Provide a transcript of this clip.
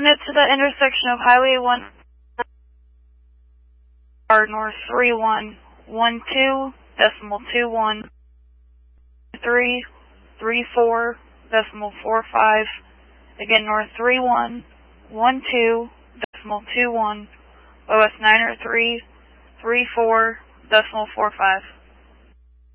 coordinates to the intersection of Highway 1 are north 3112.21, 334.45, again north 3112.21, OS 903.34.45.